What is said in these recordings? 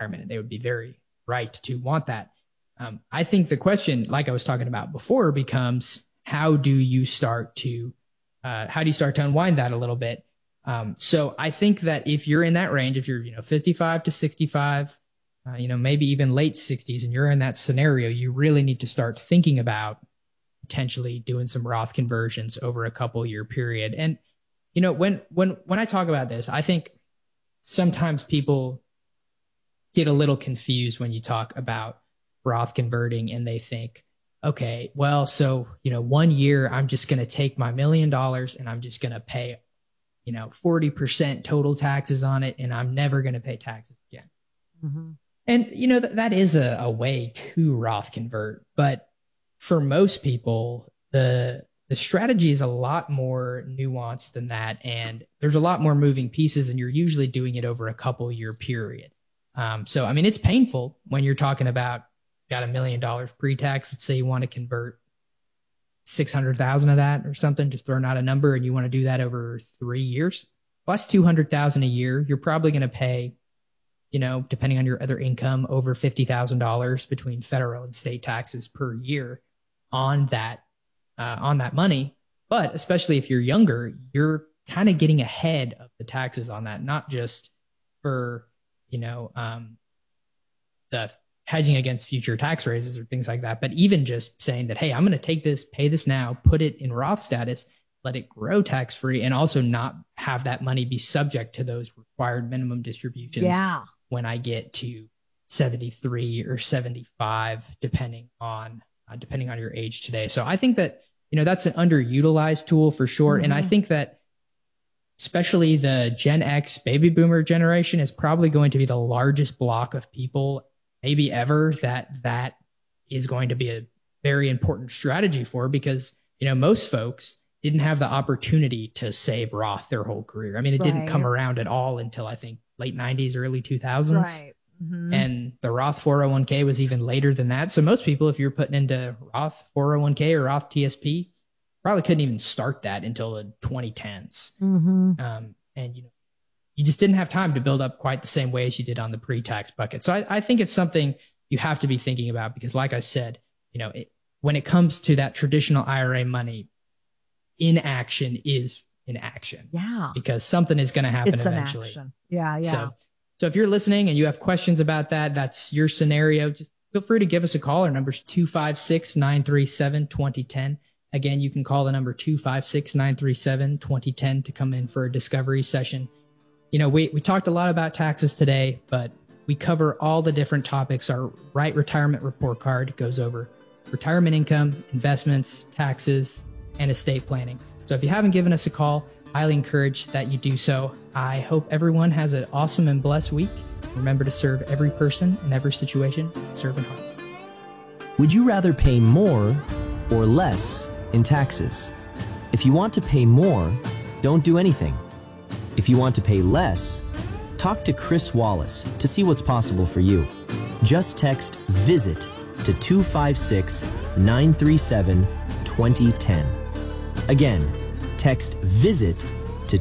retirement, and they would be very right to want that. I think the question, like I was talking about before, becomes how do you start to unwind that a little bit? So I think that if you're in that range, if you're 55 to 65, maybe even late 60s, and you're in that scenario, you really need to start thinking about potentially doing some Roth conversions over a couple year period. And when I talk about this, I think sometimes people get a little confused when you talk about Roth converting, and they think, okay, well, so 1 year I'm just going to take my $1 million and I'm just going to pay 40% total taxes on it, and I'm never going to pay taxes again. Mm-hmm. And that is a way to Roth convert, but for most people, the strategy is a lot more nuanced than that, and there's a lot more moving pieces, and you're usually doing it over a couple year period. So I mean, it's painful when you're talking about got $1 million pre-tax. Let's say you want to convert 600,000 of that or something, just throwing out a number, and you want to do that over 3 years plus 200,000 a year. You're probably going to pay, depending on your other income, over $50,000 between federal and state taxes per year on that money. But especially if you're younger, you're kind of getting ahead of the taxes on that, not just for, the hedging against future tax raises or things like that, but even just saying that, hey, I'm going to take this, pay this now, put it in Roth status, let it grow tax-free, and also not have that money be subject to those required minimum distributions when I get to 73 or 75, depending on your age today. So I think that, that's an underutilized tool for sure. Mm-hmm. And I think that especially the Gen X baby boomer generation is probably going to be the largest block of people maybe ever that is going to be a very important strategy for, because, most folks didn't have the opportunity to save Roth their whole career. I mean, it didn't come around at all until I think late 90s, early 2000s. Right. Mm-hmm. And the Roth 401k was even later than that. So most people, if you're putting into Roth 401k or Roth TSP, probably couldn't even start that until the 2010s. Mm-hmm. And, you just didn't have time to build up quite the same way as you did on the pre-tax bucket. So I think it's something you have to be thinking about, because like I said, when it comes to that traditional IRA money, inaction is inaction. Yeah. Because something is going to happen eventually. Action. Yeah. So if you're listening and you have questions about that, that's your scenario, just feel free to give us a call. Our number's 256-937-2010. Again, you can call the number 256-937-2010 to come in for a discovery session. We talked a lot about taxes today, but we cover all the different topics. Our Right Retirement Report Card goes over retirement income, investments, taxes, and estate planning. So if you haven't given us a call, highly encourage that you do so. I hope everyone has an awesome and blessed week. Remember to serve every person in every situation, serve in heart. Would you rather pay more or less in taxes? If you want to pay more, don't do anything. If you want to pay less, talk to Chris Wallace to see what's possible for you. Just text VISIT to 256-937-2010. Again, text VISIT to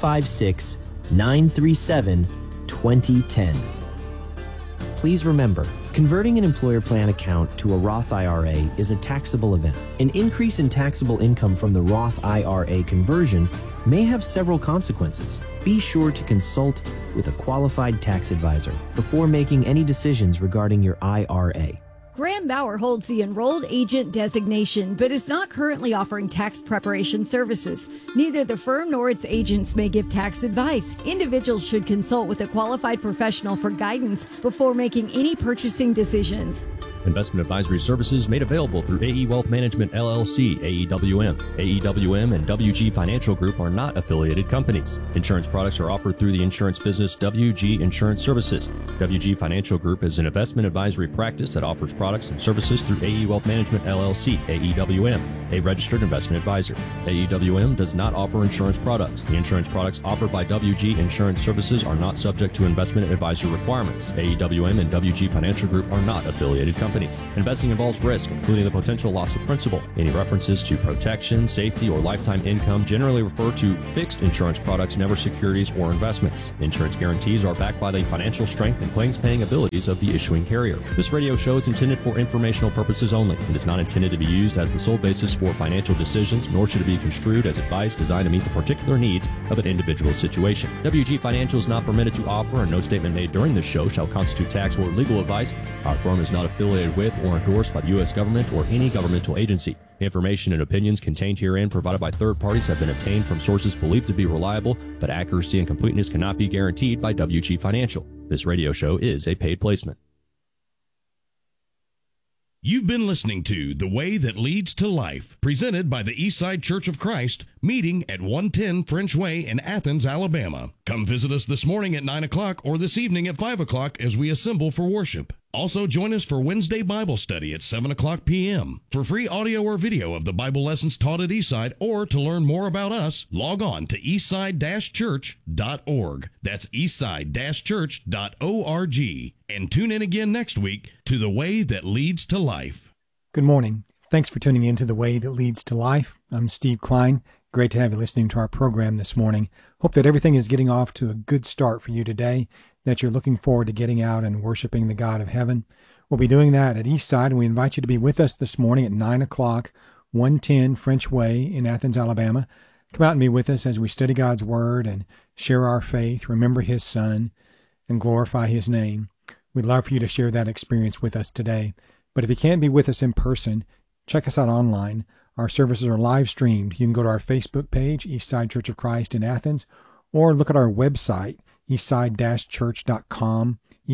256-937-2010. Please remember, converting an employer plan account to a Roth IRA is a taxable event. An increase in taxable income from the Roth IRA conversion may have several consequences. Be sure to consult with a qualified tax advisor before making any decisions regarding your IRA. Graham Bauer holds the enrolled agent designation, but is not currently offering tax preparation services. Neither the firm nor its agents may give tax advice. Individuals should consult with a qualified professional for guidance before making any purchasing decisions. Investment advisory services made available through AE Wealth Management LLC, AEWM. AEWM and WG Financial Group are not affiliated companies. Insurance products are offered through the insurance business WG Insurance Services. WG Financial Group is an investment advisory practice that offers products and services through AE Wealth Management LLC, AEWM, a registered investment advisor. AEWM does not offer insurance products. The insurance products offered by WG Insurance Services are not subject to investment advisor requirements. AEWM and WG Financial Group are not affiliated companies. companies. Investing involves risk, including the potential loss of principal. Any references to protection, safety, or lifetime income generally refer to fixed insurance products, never securities or investments. Insurance guarantees are backed by the financial strength and claims-paying abilities of the issuing carrier. This radio show is intended for informational purposes only. It is not intended to be used as the sole basis for financial decisions, nor should it be construed as advice designed to meet the particular needs of an individual situation. WG Financial is not permitted to offer, and no statement made during this show shall constitute tax or legal advice. Our firm is not affiliated with or endorsed by the U.S. government or any governmental agency. Information and opinions contained herein provided by third parties have been obtained from sources believed to be reliable, but accuracy and completeness cannot be guaranteed by WG Financial. This radio show is a paid placement. You've been listening to The Way That Leads to Life, presented by the Eastside Church of Christ, meeting at 110 French Way in Athens, Alabama. Come visit us this morning at 9 o'clock or this evening at 5 o'clock as we assemble for worship. Also join us for Wednesday Bible study at 7 o'clock p.m. For free audio or video of the Bible lessons taught at Eastside, or to learn more about us, log on to eastside-church.org. That's eastside-church.org. And tune in again next week to The Way That Leads to Life. Good morning. Thanks for tuning in to The Way That Leads to Life. I'm Steve Klein. Great to have you listening to our program this morning. Hope that everything is getting off to a good start for you today, that you're looking forward to getting out and worshiping the God of heaven. We'll be doing that at Eastside, and we invite you to be with us this morning at 9 o'clock, 110 French Way in Athens, Alabama. Come out and be with us as we study God's Word and share our faith, remember His Son, and glorify His name. We'd love for you to share that experience with us today. But if you can't be with us in person, check us out online. Our services are live streamed. You can go to our Facebook page, Eastside Church of Christ in Athens, or look at our website, eastside-church.com,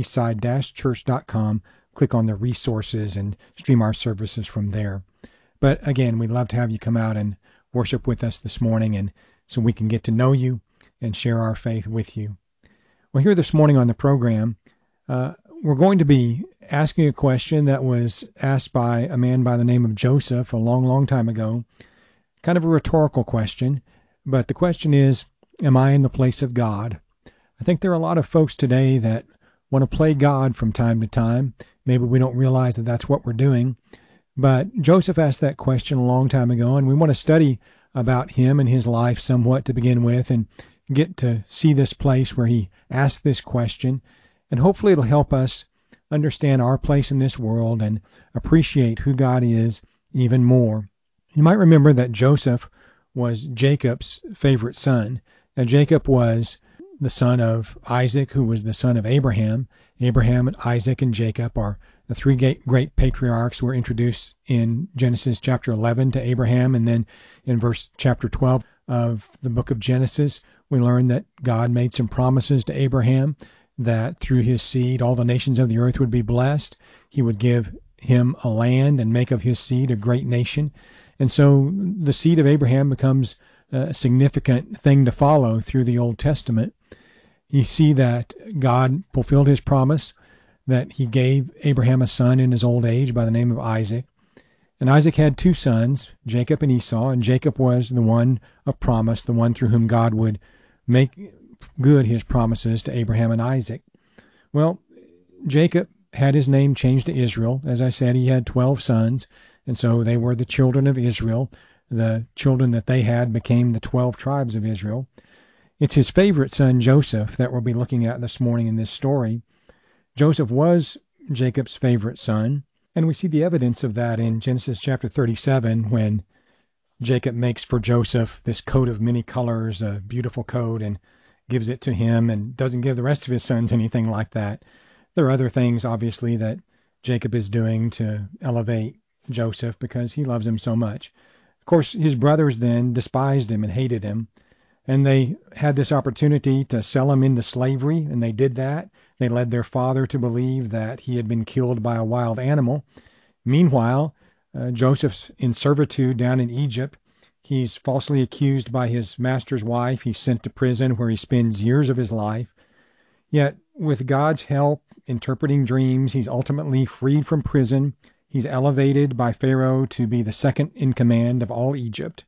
eastside-church.com. Click on the resources and stream our services from there. But again, we'd love to have you come out and worship with us this morning, and so we can get to know you and share our faith with you. Well, here this morning on the program, we're going to be asking a question that was asked by a man by the name of Joseph a long, long time ago. Kind of a rhetorical question, but the question is, am I in the place of God? I think there are a lot of folks today that want to play God from time to time. Maybe we don't realize that that's what we're doing. But Joseph asked that question a long time ago, and we want to study about him and his life somewhat to begin with, and get to see this place where he asked this question. And hopefully it'll help us understand our place in this world and appreciate who God is even more. You might remember that Joseph was Jacob's favorite son. Now, Jacob was the son of Isaac, who was the son of Abraham. Abraham and Isaac and Jacob are the three great patriarchs who were introduced in Genesis chapter 11 to Abraham. And then in chapter 12 of the book of Genesis, we learn that God made some promises to Abraham that through his seed all the nations of the earth would be blessed. He would give him a land and make of his seed a great nation. And so the seed of Abraham becomes a significant thing to follow through the Old Testament. You see that God fulfilled his promise that he gave Abraham a son in his old age by the name of Isaac. And Isaac had two sons, Jacob and Esau, and Jacob was the one of promise, the one through whom God would make good his promises to Abraham and Isaac. Well, Jacob had his name changed to Israel. As I said, he had 12 sons, and so they were the children of Israel. The children that they had became the 12 tribes of Israel. It's his favorite son, Joseph, that we'll be looking at this morning in this story. Joseph was Jacob's favorite son, and we see the evidence of that in Genesis chapter 37 when Jacob makes for Joseph this coat of many colors, a beautiful coat, and gives it to him and doesn't give the rest of his sons anything like that. There are other things, obviously, that Jacob is doing to elevate Joseph because he loves him so much. Of course, his brothers then despised him and hated him, and they had this opportunity to sell him into slavery, and they did that. They led their father to believe that he had been killed by a wild animal. Meanwhile, Joseph's in servitude down in Egypt. He's falsely accused by his master's wife. He's sent to prison where he spends years of his life. Yet, with God's help, interpreting dreams, he's ultimately freed from prison. He's elevated by Pharaoh to be the second in command of all Egypt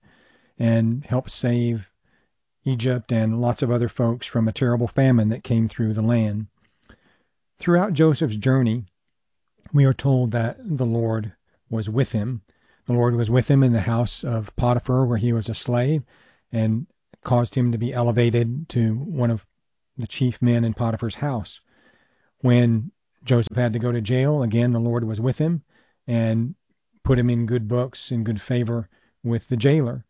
and helps save Egypt and lots of other folks from a terrible famine that came through the land. Throughout Joseph's journey, we are told that the Lord was with him. The Lord was with him in the house of Potiphar, where he was a slave, and caused him to be elevated to one of the chief men in Potiphar's house. When Joseph had to go to jail, again, the Lord was with him and put him in good books, in good favor with the jailer.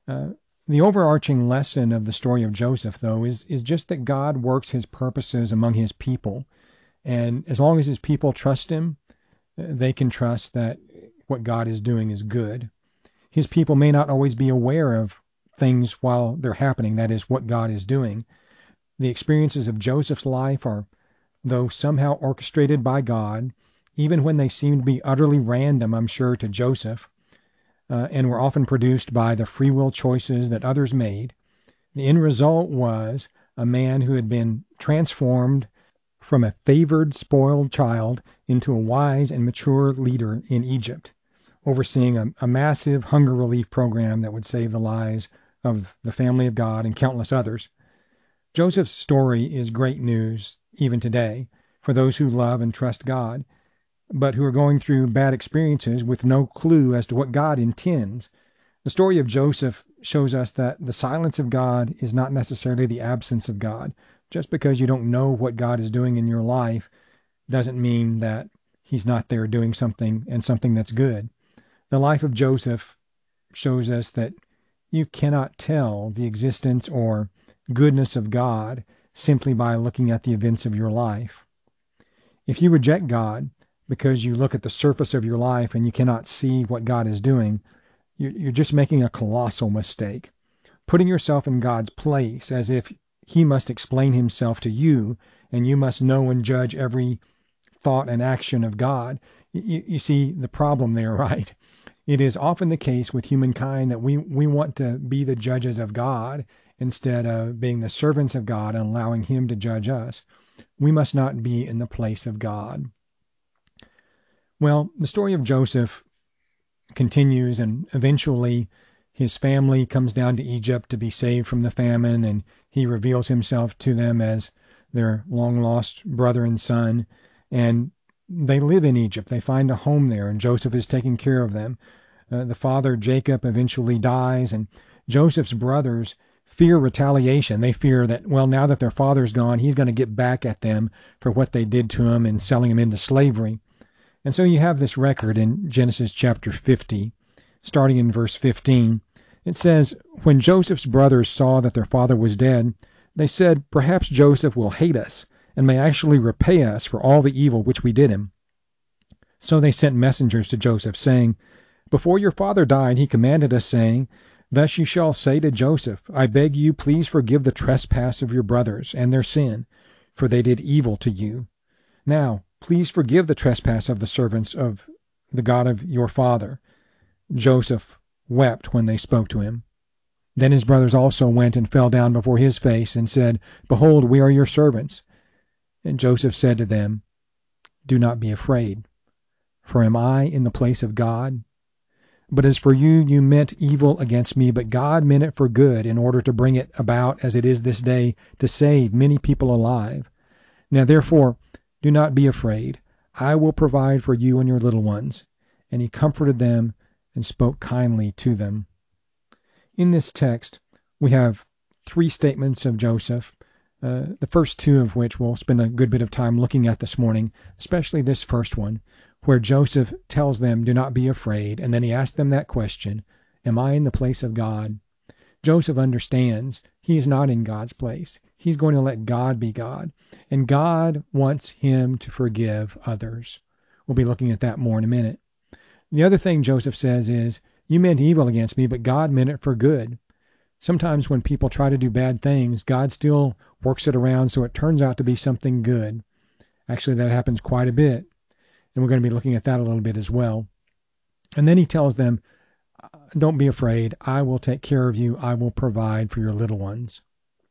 The overarching lesson of the story of Joseph, though, is just that God works his purposes among his people. And as long as his people trust him, they can trust that what God is doing is good. His people may not always be aware of things while they're happening, that is, what God is doing. The experiences of Joseph's life are, though somehow orchestrated by God, even when they seem to be utterly random, I'm sure, to Joseph, and were often produced by the free will choices that others made, the end result was a man who had been transformed from a favored, spoiled child into a wise and mature leader in Egypt, overseeing a massive hunger relief program that would save the lives of the family of God and countless others. Joseph's story is great news even today for those who love and trust God, but who are going through bad experiences with no clue as to what God intends. The story of Joseph shows us that the silence of God is not necessarily the absence of God. Just because you don't know what God is doing in your life doesn't mean that he's not there doing something, and something that's good. The life of Joseph shows us that you cannot tell the existence or goodness of God simply by looking at the events of your life. If you reject God because you look at the surface of your life and you cannot see what God is doing, you're just making a colossal mistake. Putting yourself in God's place as if he must explain himself to you and you must know and judge every thought and action of God. You see the problem there, right? It is often the case with humankind that we want to be the judges of God instead of being the servants of God and allowing him to judge us. We must not be in the place of God. Well, the story of Joseph continues, and eventually his family comes down to Egypt to be saved from the famine, and he reveals himself to them as their long-lost brother and son, and they live in Egypt. They find a home there, and Joseph is taking care of them. The father, Jacob, eventually dies, and Joseph's brothers fear retaliation. They fear that, well, now that their father's gone, he's going to get back at them for what they did to him and selling him into slavery. And so you have this record in Genesis chapter 50, starting in verse 15. It says, "When Joseph's brothers saw that their father was dead, they said, 'Perhaps Joseph will hate us and may actually repay us for all the evil which we did him.' So they sent messengers to Joseph, saying, 'Before your father died, he commanded us, saying, Thus you shall say to Joseph, I beg you, please forgive the trespass of your brothers and their sin, for they did evil to you. Now, please forgive the trespass of the servants of the God of your father.' Joseph wept when they spoke to him. Then his brothers also went and fell down before his face and said, 'Behold, we are your servants.' And Joseph said to them, 'Do not be afraid, for am I in the place of God? But as for you, you meant evil against me, but God meant it for good, in order to bring it about as it is this day, to save many people alive. Now therefore, do not be afraid. I will provide for you and your little ones.' And he comforted them and spoke kindly to them." In this text, we have three statements of Joseph, the first two of which we'll spend a good bit of time looking at this morning, especially this first one, where Joseph tells them, "Do not be afraid," and then he asks them that question, "Am I in the place of God?" Joseph understands he is not in God's place. He's going to let God be God, and God wants him to forgive others. We'll be looking at that more in a minute. The other thing Joseph says is, "You meant evil against me, but God meant it for good." Sometimes when people try to do bad things, God still works it around so it turns out to be something good. Actually, that happens quite a bit, and we're going to be looking at that a little bit as well. And then he tells them, "Don't be afraid. I will take care of you. I will provide for your little ones."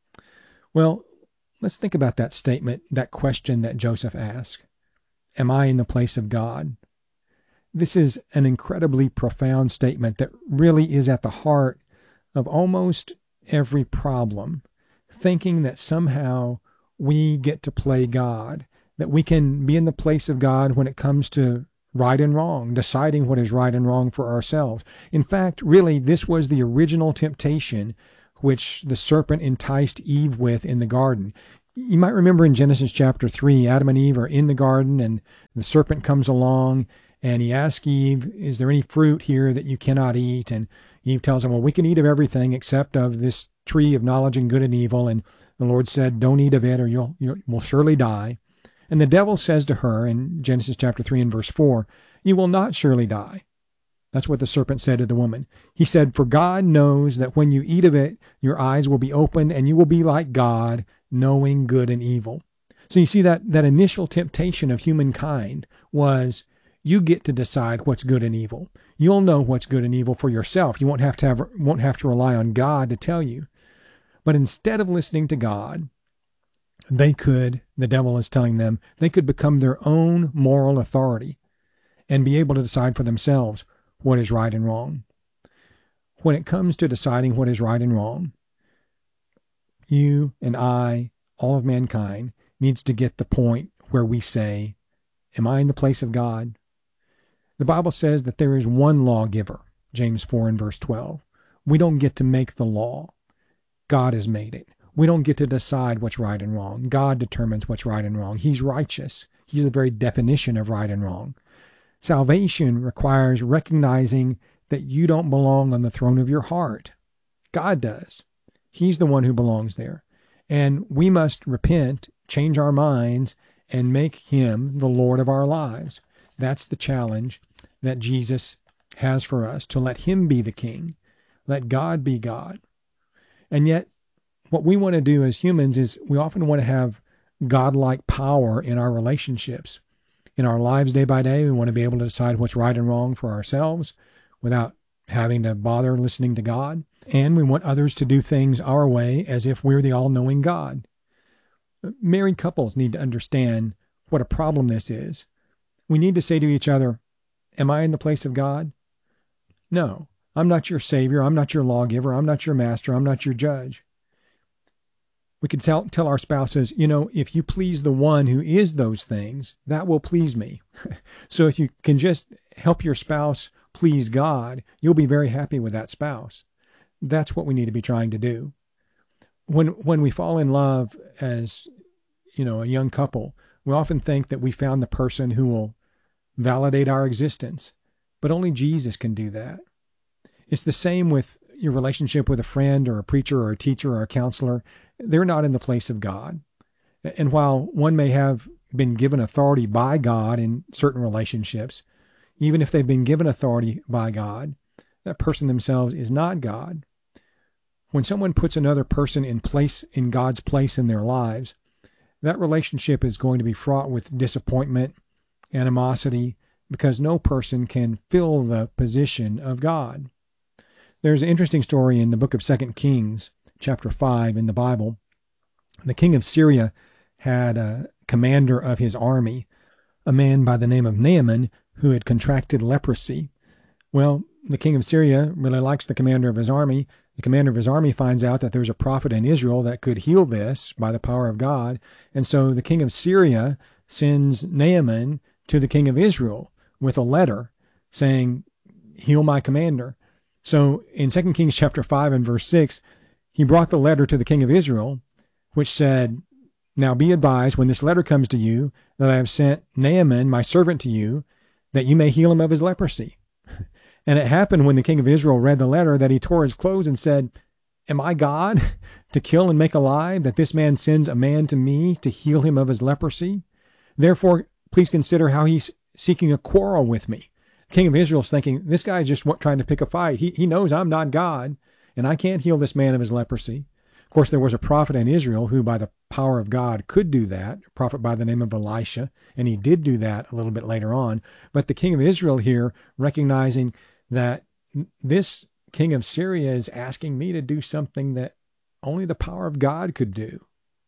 Well, let's think about that statement, that question that Joseph asked. Am I in the place of God? This is an incredibly profound statement that really is at the heart of almost every problem, thinking that somehow we get to play God, that we can be in the place of God when it comes to right and wrong, deciding what is right and wrong for ourselves. In fact, really, this was the original temptation which the serpent enticed Eve with in the garden. You might remember in Genesis chapter 3, Adam and Eve are in the garden, and the serpent comes along, and he asks Eve, is there any fruit here that you cannot eat? And Eve tells him, well, we can eat of everything except of this tree of knowledge and good and evil. And the Lord said, don't eat of it, or you'll surely die. And the devil says to her in Genesis chapter 3 and verse 4, you will not surely die. That's what the serpent said to the woman. He said, for God knows that when you eat of it, your eyes will be opened and you will be like God, knowing good and evil. So you see that initial temptation of humankind was, you get to decide what's good and evil. You'll know what's good and evil for yourself. You won't have to rely on God to tell you. But instead of listening to God, the devil is telling them, they could become their own moral authority and be able to decide for themselves what is right and wrong. When it comes to deciding what is right and wrong, you and I, all of mankind, needs to get the point where we say, am I in the place of God? The Bible says that there is one lawgiver, James 4 and verse 12. We don't get to make the law. God has made it. We don't get to decide what's right and wrong. God determines what's right and wrong. He's righteous. He's the very definition of right and wrong. Salvation requires recognizing that you don't belong on the throne of your heart. God does. He's the one who belongs there. And we must repent, change our minds, and make him the Lord of our lives. That's the challenge that Jesus has for us, to let him be the king. Let God be God. And yet, what we want to do as humans is we often want to have God-like power in our relationships. In our lives day by day, we want to be able to decide what's right and wrong for ourselves without having to bother listening to God. And we want others to do things our way as if we're the all-knowing God. Married couples need to understand what a problem this is. We need to say to each other, am I in the place of God? No, I'm not your Savior. I'm not your lawgiver. I'm not your master. I'm not your judge. We could tell our spouses, if you please the one who is those things, that will please me. So if you can just help your spouse please God, you'll be very happy with that spouse. That's what we need to be trying to do. When we fall in love as, a young couple, we often think that we found the person who will validate our existence, but only Jesus can do that. It's the same with your relationship with a friend or a preacher or a teacher or a counselor. They're not in the place of God. And while one may have been given authority by God in certain relationships, even if they've been given authority by God, that person themselves is not God. When someone puts another person in God's place in their lives, that relationship is going to be fraught with disappointment, animosity, because no person can fill the position of God. There's an interesting story in the book of 2 Kings, chapter 5 in the Bible. The king of Syria had a commander of his army, a man by the name of Naaman, who had contracted leprosy. Well, the king of Syria really likes the commander of his army. The commander of his army finds out that there's a prophet in Israel that could heal this by the power of God. And so the king of Syria sends Naaman to the king of Israel with a letter saying, heal my commander. So in 2 Kings chapter 5 and verse 6, he brought the letter to the king of Israel, which said, now be advised when this letter comes to you that I have sent Naaman, my servant, to you, that you may heal him of his leprosy. And it happened when the king of Israel read the letter that he tore his clothes and said, am I God to kill and make alive, that this man sends a man to me to heal him of his leprosy? Therefore, please consider how he's seeking a quarrel with me. The king of Israel's thinking, this guy's just trying to pick a fight. He knows I'm not God, and I can't heal this man of his leprosy. Of course, there was a prophet in Israel who, by the power of God, could do that, a prophet by the name of Elisha, and he did do that a little bit later on. But the king of Israel here, recognizing that this king of Syria is asking me to do something that only the power of God could do.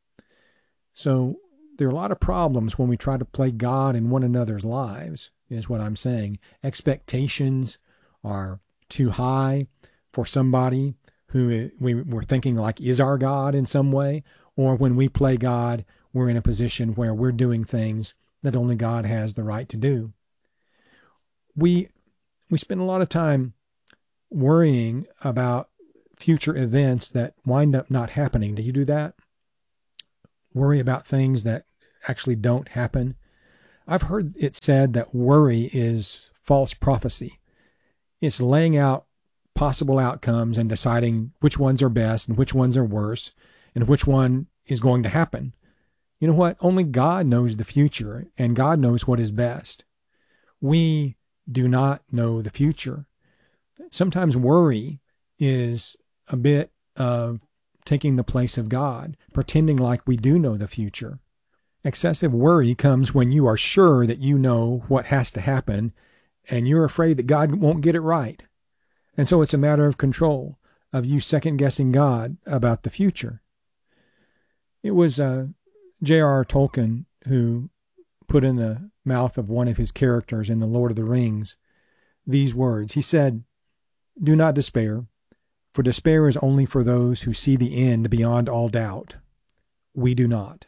So there are a lot of problems when we try to play God in one another's lives, is what I'm saying. Expectations are too high for somebody who we're thinking like is our God in some way, or when we play God, we're in a position where we're doing things that only God has the right to do. We spend a lot of time worrying about future events that wind up not happening. Do you do that? Worry about things that actually don't happen? I've heard it said that worry is false prophecy. It's laying out possible outcomes and deciding which ones are best and which ones are worse and which one is going to happen. You know what? Only God knows the future, and God knows what is best. We do not know the future. Sometimes worry is a bit of taking the place of God, pretending like we do know the future. Excessive worry comes when you are sure that you know what has to happen, and you're afraid that God won't get it right. And so it's a matter of control, of you second-guessing God about the future. It was J.R.R. Tolkien who put in the mouth of one of his characters in The Lord of the Rings these words. He said, "Do not despair, for despair is only for those who see the end beyond all doubt. We do not."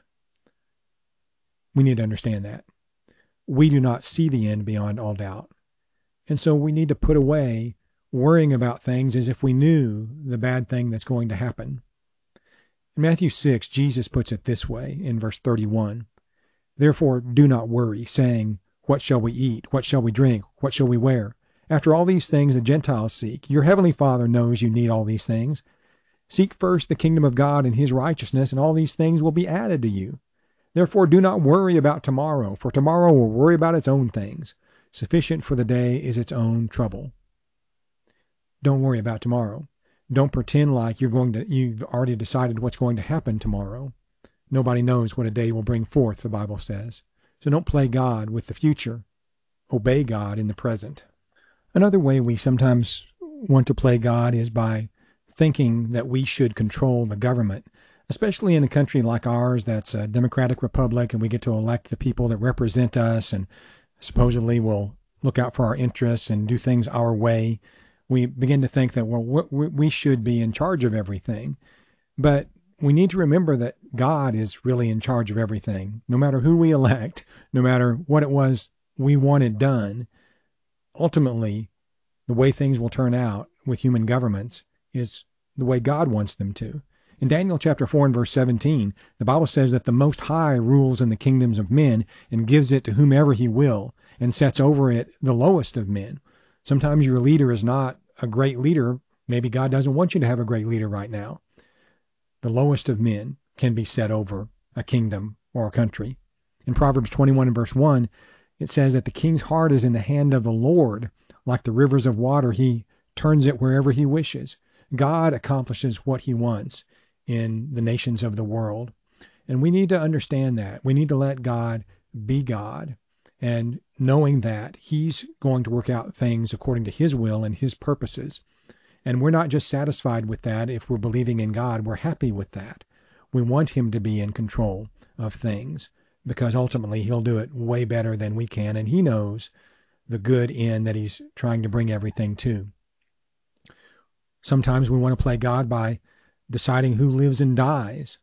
We need to understand that. We do not see the end beyond all doubt. And so we need to put away worrying about things as if we knew the bad thing that's going to happen. In Matthew 6, Jesus puts it this way in verse 31. "Therefore do not worry, saying, 'What shall we eat? What shall we drink? What shall we wear?' After all these things the Gentiles seek. Your heavenly Father knows you need all these things. Seek first the kingdom of God and his righteousness, and all these things will be added to you. Therefore do not worry about tomorrow, for tomorrow will worry about its own things. Sufficient for the day is its own trouble." Don't worry about tomorrow. Don't pretend like you've already decided what's going to happen tomorrow. Nobody knows what a day will bring forth, the Bible says. So don't play God with the future. Obey God in the present. Another way we sometimes want to play God is by thinking that we should control the government, especially in a country like ours that's a democratic republic, and we get to elect the people that represent us and supposedly will look out for our interests and do things our way. We begin to think that, well, we should be in charge of everything. But we need to remember that God is really in charge of everything. No matter who we elect, no matter what it was we wanted done, ultimately, the way things will turn out with human governments is the way God wants them to. In Daniel chapter 4 and verse 17, the Bible says that the Most High rules in the kingdoms of men and gives it to whomever he will and sets over it the lowest of men. Sometimes your leader is not a great leader. Maybe God doesn't want you to have a great leader right now. The lowest of men can be set over a kingdom or a country. In Proverbs 21 and verse 1, it says that the king's heart is in the hand of the Lord. Like the rivers of water, he turns it wherever he wishes. God accomplishes what he wants in the nations of the world. And we need to understand that. We need to let God be God, and knowing that he's going to work out things according to his will and his purposes. And we're not just satisfied with that if we're believing in God. We're happy with that. We want him to be in control of things, because ultimately he'll do it way better than we can, and he knows the good end that he's trying to bring everything to. Sometimes we want to play God by deciding who lives and dies.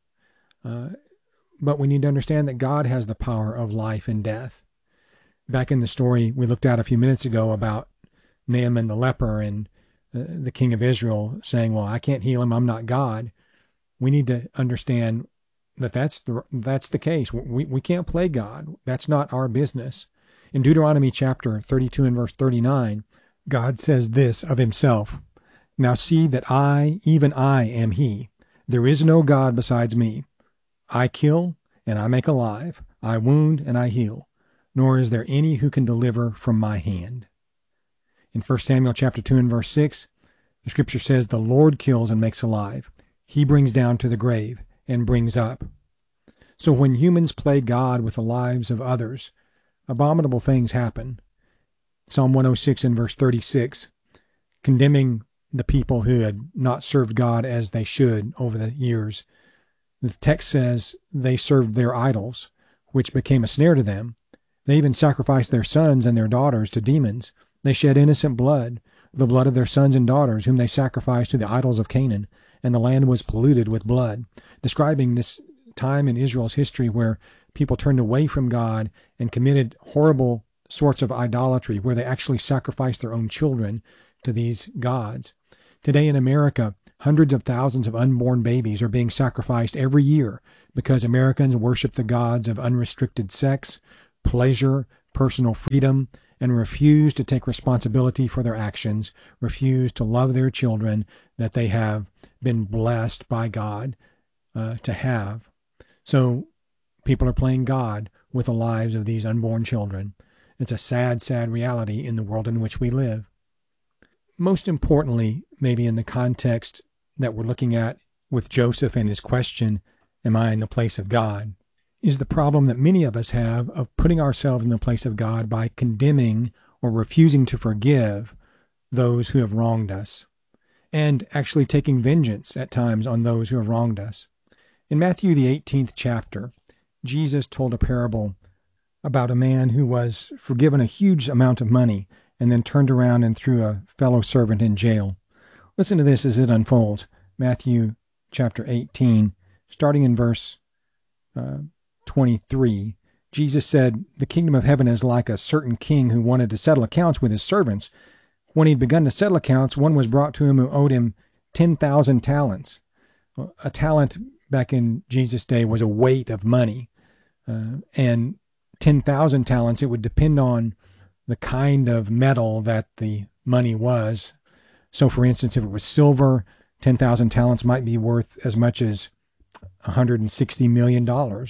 But we need to understand that God has the power of life and death. Back in the story we looked at a few minutes ago about Naaman the leper and the king of Israel saying, well, I can't heal him, I'm not God. We need to understand that that's the case. We can't play God. That's not our business. In Deuteronomy chapter 32 and verse 39, God says this of himself, "Now see that I, even I, am he. There is no God besides me. I kill and I make alive. I wound and I heal. Nor is there any who can deliver from my hand." In 1 Samuel chapter 2 and verse 6, the scripture says, "The Lord kills and makes alive. He brings down to the grave and brings up." So when humans play God with the lives of others, abominable things happen. Psalm 106 and verse 36, condemning the people who had not served God as they should over the years. The text says they served their idols, which became a snare to them. They even sacrificed their sons and their daughters to demons. They shed innocent blood, the blood of their sons and daughters, whom they sacrificed to the idols of Canaan, and the land was polluted with blood. Describing this time in Israel's history where people turned away from God and committed horrible sorts of idolatry, where they actually sacrificed their own children to these gods. Today in America, hundreds of thousands of unborn babies are being sacrificed every year because Americans worship the gods of unrestricted sex, pleasure, personal freedom, and refuse to take responsibility for their actions, refuse to love their children that they have been blessed by God to have. So people are playing God with the lives of these unborn children. It's a sad, sad reality in the world in which we live. Most importantly, maybe in the context that we're looking at with Joseph and his question, am I in the place of God, is the problem that many of us have of putting ourselves in the place of God by condemning or refusing to forgive those who have wronged us, and actually taking vengeance at times on those who have wronged us. In Matthew, the 18th chapter, Jesus told a parable about a man who was forgiven a huge amount of money and then turned around and threw a fellow servant in jail. Listen to this as it unfolds. Matthew chapter 18, starting in verse 23, Jesus said, "The kingdom of heaven is like a certain king who wanted to settle accounts with his servants. When he'd begun to settle accounts, one was brought to him who owed him 10,000 talents. A talent back in Jesus' day was a weight of money. And 10,000 talents, it would depend on the kind of metal that the money was. So, for instance, if it was silver, 10,000 talents might be worth as much as $160 million.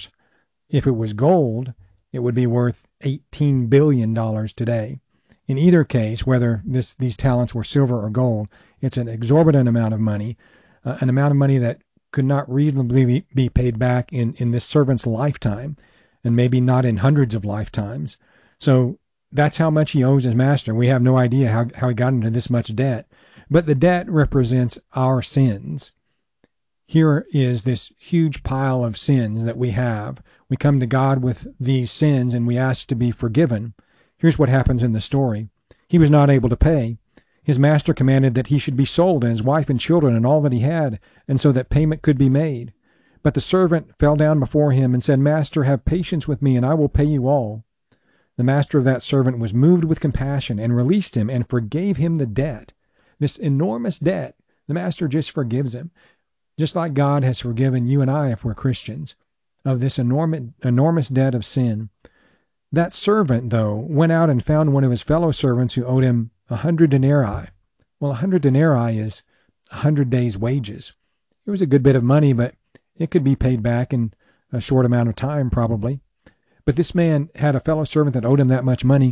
If it was gold, it would be worth $18 billion today. In either case, whether these talents were silver or gold, it's an exorbitant amount of money, an amount of money that could not reasonably be paid back in this servant's lifetime, and maybe not in hundreds of lifetimes. So that's how much he owes his master. We have no idea how he got into this much debt. But the debt represents our sins. Here is this huge pile of sins that we have. We come to God with these sins and we ask to be forgiven. Here's what happens in the story. He was not able to pay. His master commanded that he should be sold, and his wife and children and all that he had, and so that payment could be made. But the servant fell down before him and said, "Master, have patience with me, and I will pay you all." The master of that servant was moved with compassion and released him and forgave him the debt. This enormous debt, the master just forgives him. Just like God has forgiven you and I if we're Christians, of this enormous debt of sin. That servant, though, went out and found one of his fellow servants who owed him 100 denarii. Well, 100 denarii is 100 days' wages. It was a good bit of money, but it could be paid back in a short amount of time, probably. But this man had a fellow servant that owed him that much money,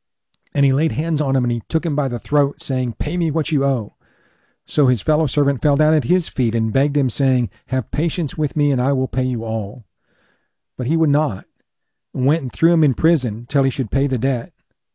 and he laid hands on him and he took him by the throat, saying, "Pay me what you owe." So his fellow servant fell down at his feet and begged him, saying, "Have patience with me, and I will pay you all." But he would not, and went and threw him in prison till he should pay the debt.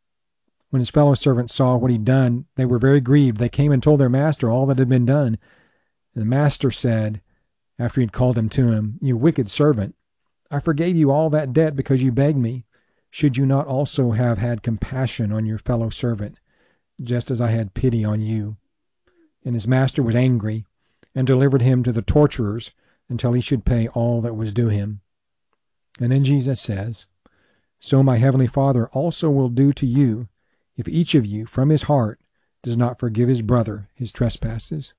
When his fellow servants saw what he'd done, they were very grieved. They came and told their master all that had been done. And the master said, after he'd called him to him, "You wicked servant, I forgave you all that debt because you begged me. Should you not also have had compassion on your fellow servant, just as I had pity on you?" And his master was angry and delivered him to the torturers until he should pay all that was due him. And then Jesus says, "So my heavenly Father also will do to you if each of you from his heart does not forgive his brother his trespasses."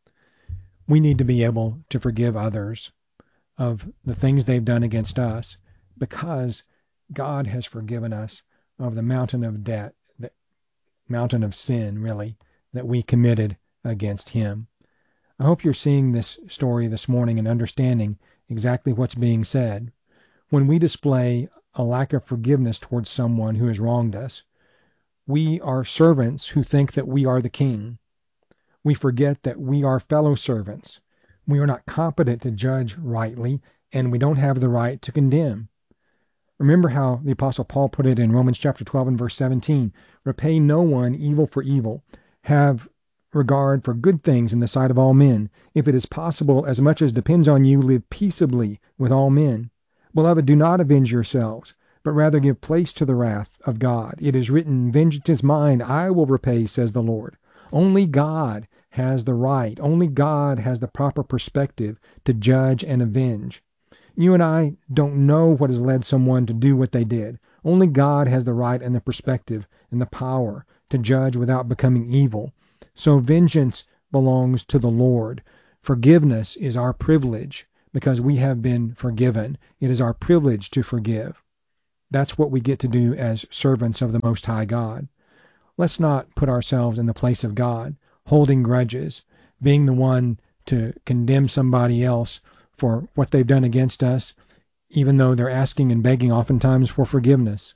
We need to be able to forgive others of the things they've done against us because God has forgiven us of the mountain of debt, the mountain of sin, really, that we committed against him. I hope you're seeing this story this morning and understanding exactly what's being said. When we display a lack of forgiveness towards someone who has wronged us, we are servants who think that we are the king. We forget that we are fellow servants. We are not competent to judge rightly, and we don't have the right to condemn. Remember how the Apostle Paul put it in Romans chapter 12 and verse 17, "Repay no one evil for evil. Have regard for good things in the sight of all men. If it is possible, as much as depends on you, live peaceably with all men. Beloved, do not avenge yourselves, but rather give place to the wrath of God. It is written, 'Vengeance is mine, I will repay, says the Lord.'" Only God has the right. Only God has the proper perspective to judge and avenge. You and I don't know what has led someone to do what they did. Only God has the right and the perspective and the power to judge without becoming evil. So vengeance belongs to the Lord. Forgiveness is our privilege because we have been forgiven. It is our privilege to forgive. That's what we get to do as servants of the Most High God. Let's not put ourselves in the place of God, holding grudges, being the one to condemn somebody else for what they've done against us, even though they're asking and begging oftentimes for forgiveness.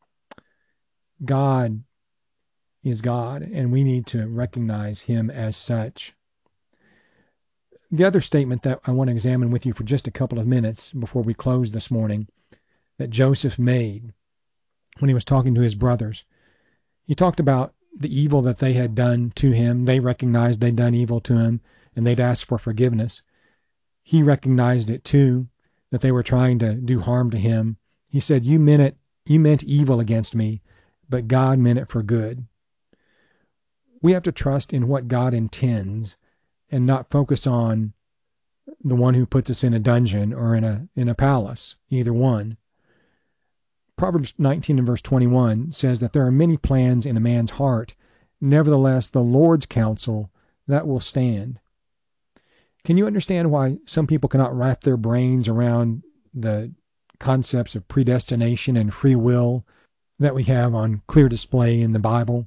God is God, and we need to recognize him as such. The other statement that I want to examine with you for just a couple of minutes before we close this morning that Joseph made when he was talking to his brothers. He talked about the evil that they had done to him. They recognized they'd done evil to him, and they'd asked for forgiveness. He recognized it too, that they were trying to do harm to him. He said, you meant evil against me, but God meant it for good. We have to trust in what God intends and not focus on the one who puts us in a dungeon or in a palace, either one. Proverbs 19 and verse 21 says that there are many plans in a man's heart. Nevertheless, the Lord's counsel, that will stand. Can you understand why some people cannot wrap their brains around the concepts of predestination and free will that we have on clear display in the Bible?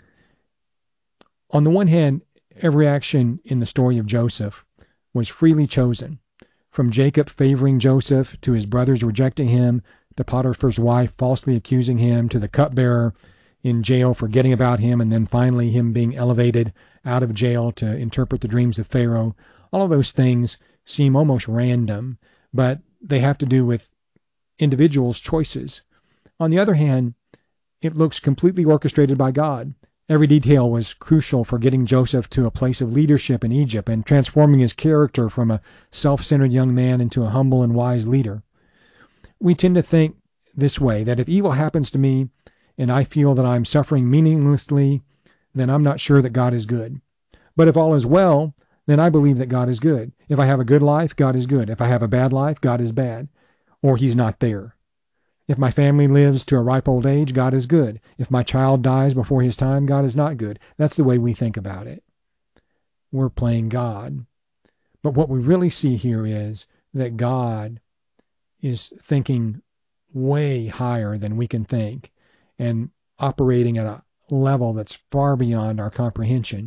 On the one hand, every action in the story of Joseph was freely chosen, from Jacob favoring Joseph to his brothers rejecting him, to Potiphar's wife falsely accusing him, to the cupbearer in jail forgetting about him, and then finally him being elevated out of jail to interpret the dreams of Pharaoh. All of those things seem almost random, but they have to do with individuals' choices. On the other hand, it looks completely orchestrated by God. Every detail was crucial for getting Joseph to a place of leadership in Egypt and transforming his character from a self-centered young man into a humble and wise leader. We tend to think this way, that if evil happens to me and I feel that I'm suffering meaninglessly, then I'm not sure that God is good. But if all is well, then I believe that God is good. If I have a good life, God is good. If I have a bad life, God is bad, or he's not there. If my family lives to a ripe old age, God is good. If my child dies before his time, God is not good. That's the way we think about it. We're playing God. But what we really see here is that God is thinking way higher than we can think and operating at a level that's far beyond our comprehension.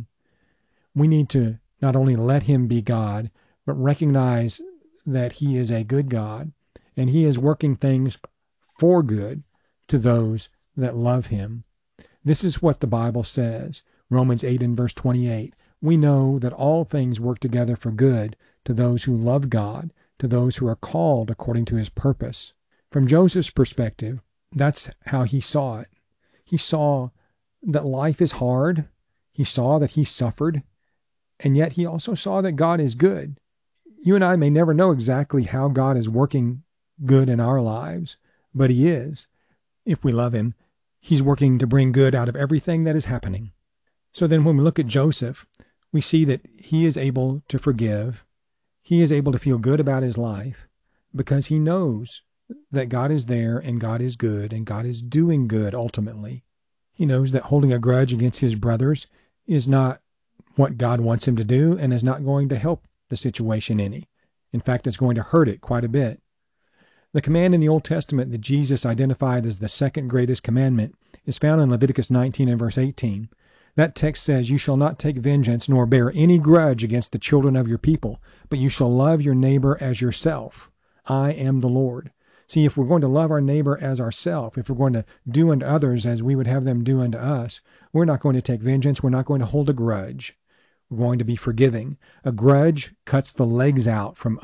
We need to not only let him be God, but recognize that he is a good God and he is working things for good to those that love him. This is what the Bible says. Romans 8 and verse 28. We know that all things work together for good to those who love God, to those who are called according to his purpose. From Joseph's perspective, that's how he saw it. He saw that life is hard. He saw that he suffered. And yet he also saw that God is good. You and I may never know exactly how God is working good in our lives, but he is. If we love him, he's working to bring good out of everything that is happening. So then when we look at Joseph, we see that he is able to forgive. He is able to feel good about his life because he knows that God is there and God is good and God is doing good ultimately. He knows that holding a grudge against his brothers is not what God wants him to do and is not going to help the situation any. In fact, it's going to hurt it quite a bit. The command in the Old Testament that Jesus identified as the second greatest commandment is found in Leviticus 19 and verse 18. That text says, "You shall not take vengeance nor bear any grudge against the children of your people, but you shall love your neighbor as yourself. I am the Lord." See, if we're going to love our neighbor as ourselves, if we're going to do unto others as we would have them do unto us, we're not going to take vengeance. We're not going to hold a grudge. We're going to be forgiving. A grudge cuts the legs out from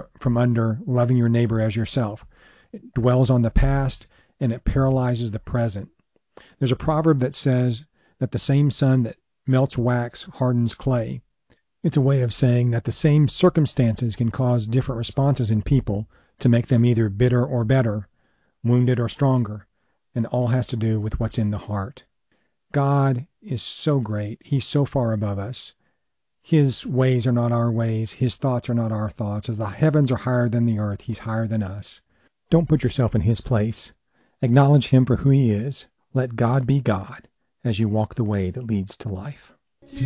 under loving your neighbor as yourself. It dwells on the past and it paralyzes the present. There's a proverb that says that the same sun that melts wax hardens clay. It's a way of saying that the same circumstances can cause different responses in people to make them either bitter or better, wounded or stronger, and all has to do with what's in the heart. God is so great. He's so far above us. His ways are not our ways. His thoughts are not our thoughts. As the heavens are higher than the earth, He's higher than us. Don't put yourself in His place. Acknowledge Him for who He is. Let God be God as you walk the way that leads to life.